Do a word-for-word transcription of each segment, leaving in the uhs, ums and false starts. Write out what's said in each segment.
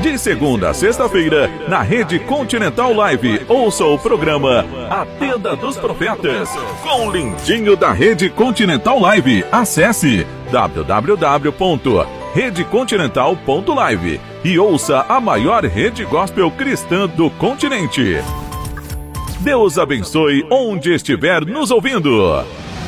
De segunda a sexta-feira, na Rede Continental Live, ouça o programa A Tenda dos Profetas, com o lindinho da Rede Continental Live. Acesse w w w ponto rede continental ponto live e ouça a maior rede gospel cristã do continente. Deus abençoe onde estiver nos ouvindo.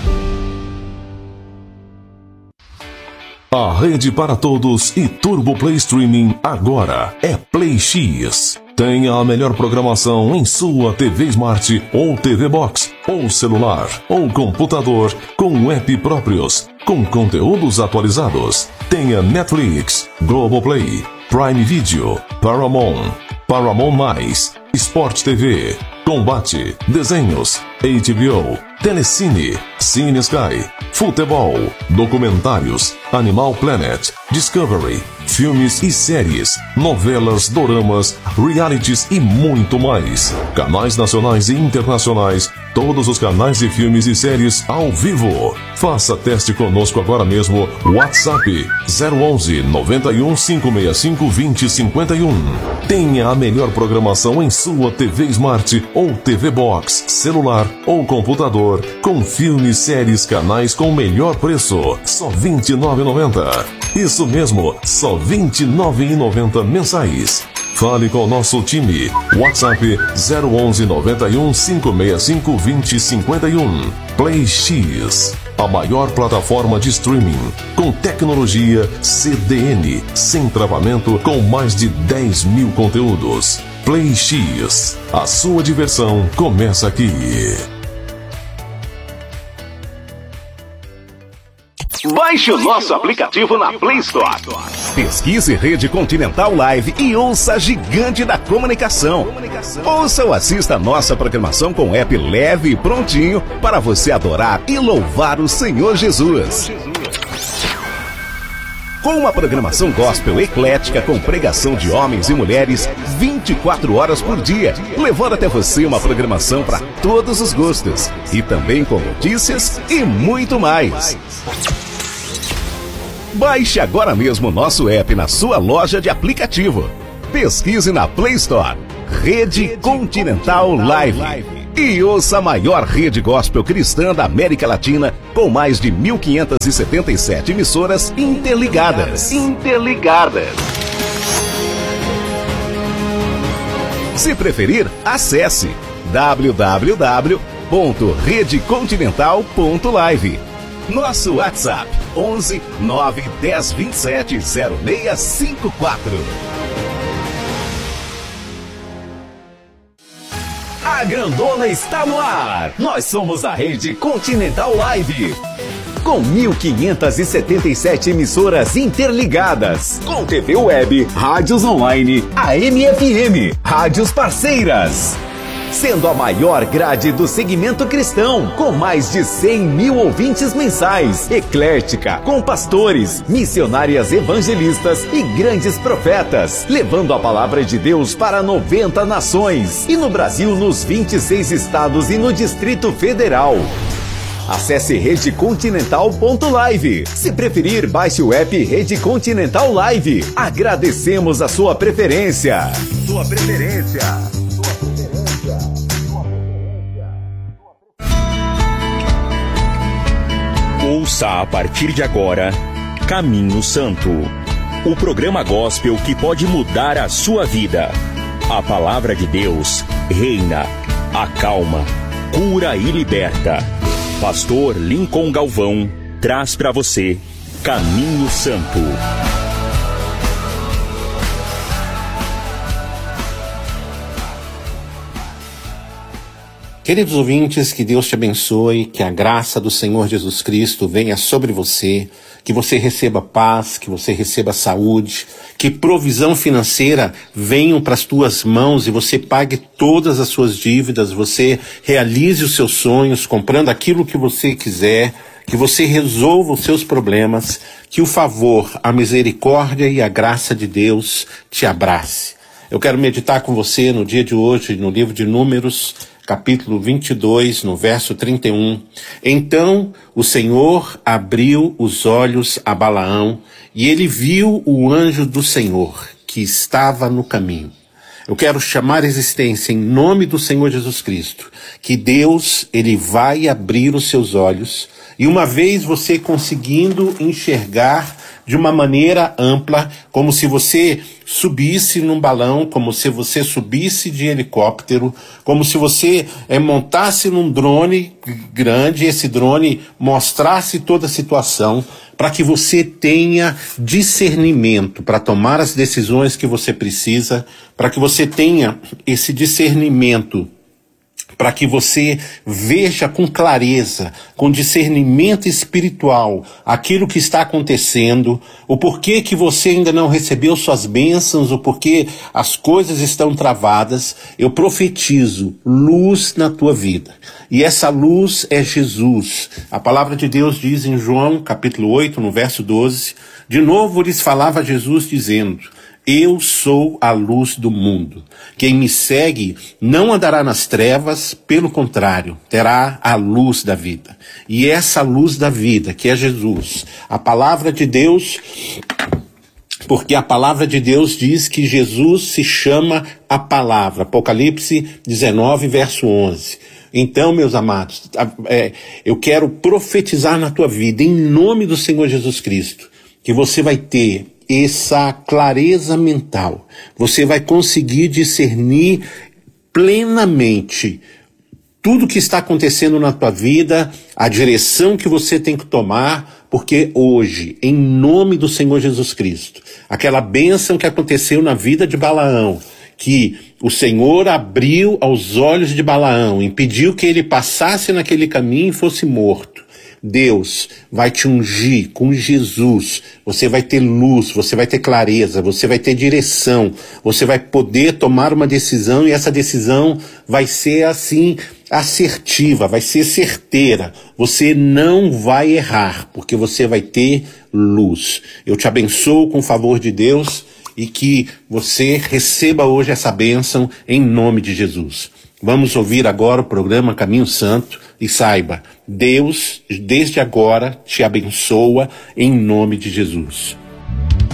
A rede para todos e Turbo Play Streaming agora é Play X. Tenha a melhor programação em sua T V Smart ou T V Box, ou celular, ou computador, com app próprios, com conteúdos atualizados. Tenha Netflix, Globoplay, Prime Video, Paramount, Paramount Mais, Sport T V, Combate, Desenhos, H B O, Telecine, Cine Sky, Futebol, Documentários, Animal Planet, Discovery, filmes e séries, novelas, doramas, realities e muito mais. Canais nacionais e internacionais, todos os canais de filmes e séries ao vivo. Faça teste conosco agora mesmo. WhatsApp zero onze, noventa e um, cinco seis cinco, vinte, cinquenta e um. Tenha a melhor programação em sua T V Smart ou T V Box, celular ou computador, com filmes, séries, canais com o melhor preço, só vinte e nove reais e noventa centavos. Isso mesmo, só vinte e nove reais e noventa centavos mensais. Fale com o nosso time. WhatsApp zero onze, noventa e um, cinco seis cinco, vinte, cinquenta e um. Play X, a maior plataforma de streaming, com tecnologia C D N, sem travamento, com mais de dez mil conteúdos. Play X, a sua diversão começa aqui. Baixe o nosso aplicativo na Play Store. Pesquise Rede Continental Live e ouça a gigante da comunicação. Ouça ou assista a nossa programação com app leve e prontinho para você adorar e louvar o Senhor Jesus. Com uma programação gospel eclética com pregação de homens e mulheres vinte e quatro horas por dia, levando até você uma programação para todos os gostos. E também com notícias e muito mais. Baixe agora mesmo o nosso app na sua loja de aplicativo. Pesquise na Play Store Rede Continental Live e ouça a maior rede gospel cristã da América Latina, com mais de mil quinhentas e setenta e sete emissoras interligadas. Interligadas. Se preferir, acesse w w w ponto rede continental ponto live. Nosso WhatsApp onze, nove, dez, vinte e sete, zero seis cinco quatro. A grandona está no ar. Nós somos a Rede Continental Live, com mil quinhentas e setenta e sete emissoras interligadas, com T V web, rádios online, A M F M, rádios parceiras, sendo a maior grade do segmento cristão, com mais de cem mil ouvintes mensais, eclética, com pastores, missionárias evangelistas e grandes profetas, levando a palavra de Deus para noventa nações, e no Brasil nos vinte e seis estados e no Distrito Federal. Acesse rede continental ponto live. Se preferir, baixe o app Rede Continental Live. Agradecemos a sua preferência. Sua preferência. Ouça a partir de agora Caminho Santo, o programa gospel que pode mudar a sua vida. A palavra de Deus reina, acalma, cura e liberta. Pastor Lincoln Galvão traz para você Caminho Santo. Queridos ouvintes, que Deus te abençoe, que a graça do Senhor Jesus Cristo venha sobre você, que você receba paz, que você receba saúde, que provisão financeira venha para as tuas mãos e você pague todas as suas dívidas, você realize os seus sonhos comprando aquilo que você quiser, que você resolva os seus problemas, que o favor, a misericórdia e a graça de Deus te abrace. Eu quero meditar com você no dia de hoje, no livro de Números, capítulo vinte e dois, no verso trinta e um. Então o Senhor abriu os olhos a Balaão, e ele viu o anjo do Senhor, que estava no caminho. Eu quero chamar a existência em nome do Senhor Jesus Cristo, que Deus, Ele vai abrir os seus olhos, e uma vez você conseguindo enxergar de uma maneira ampla, como se você subisse num balão, como se você subisse de helicóptero, como se você é, montasse num drone grande, esse drone mostrasse toda a situação, para que você tenha discernimento para tomar as decisões que você precisa, para que você tenha esse discernimento, para que você veja com clareza, com discernimento espiritual, aquilo que está acontecendo, o porquê que você ainda não recebeu suas bênçãos, o porquê as coisas estão travadas. Eu profetizo luz na tua vida. E essa luz é Jesus. A palavra de Deus diz em João, capítulo oito, no verso doze, de novo lhes falava Jesus dizendo: eu sou a luz do mundo. Quem me segue não andará nas trevas, pelo contrário, terá a luz da vida. E essa luz da vida, que é Jesus, a palavra de Deus, porque a palavra de Deus diz que Jesus se chama a palavra. Apocalipse dezenove, verso onze. Então, meus amados, eu quero profetizar na tua vida, em nome do Senhor Jesus Cristo, que você vai ter essa clareza mental, você vai conseguir discernir plenamente tudo que está acontecendo na tua vida, a direção que você tem que tomar, porque hoje, em nome do Senhor Jesus Cristo, aquela bênção que aconteceu na vida de Balaão, que o Senhor abriu aos olhos de Balaão, impediu que ele passasse naquele caminho e fosse morto. Deus vai te ungir com Jesus, você vai ter luz, você vai ter clareza, você vai ter direção, você vai poder tomar uma decisão e essa decisão vai ser assim assertiva, vai ser certeira, você não vai errar, porque você vai ter luz. Eu te abençoo com o favor de Deus e que você receba hoje essa bênção em nome de Jesus. Vamos ouvir agora o programa Caminho Santo e saiba, Deus, desde agora, te abençoa em nome de Jesus.